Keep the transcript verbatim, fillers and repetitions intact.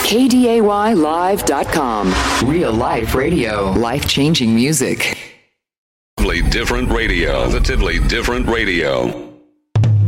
K D A Y live dot com. Real life radio. Life-changing music. Different radio. Positively different radio.